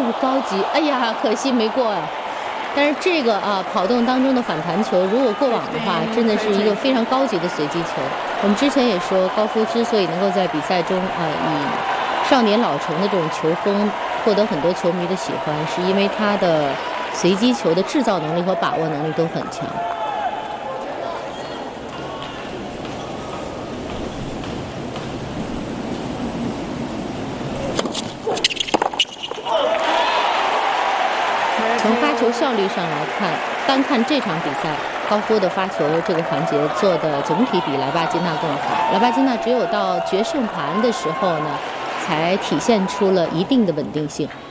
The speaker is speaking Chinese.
就是高级，哎呀，可惜没过啊。但是这个跑动当中的反弹球，如果过网的话，真的是一个非常高级的随机球。我们之前也说，高夫之所以能够在比赛中以少年老成的这种球风获得很多球迷的喜欢，是因为他的随机球的制造能力和把握能力都很强。从发球效率上来看，单看这场比赛，高夫的发球这个环节做的总体比莱巴金纳更好。莱巴金纳只有到决胜盘的时候呢，才体现出了一定的稳定性。